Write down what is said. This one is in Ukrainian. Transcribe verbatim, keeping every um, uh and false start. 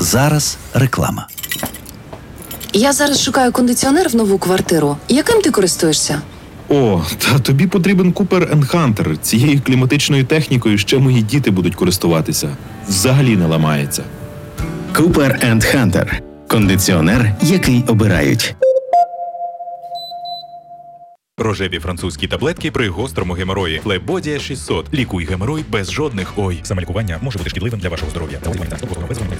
Зараз реклама. Я зараз шукаю кондиціонер в нову квартиру. Яким ти користуєшся? О, та тобі потрібен Cooper енд Hunter. Цією кліматичною технікою ще мої діти будуть користуватися. Взагалі не ламається. Cooper енд Hunter. Кондиціонер, який обирають. Рожеві французькі таблетки при гострому геморої. Флебодія шістсот. Лікуй геморой без жодних ой. Саме лікування може бути шкідливим для вашого здоров'я.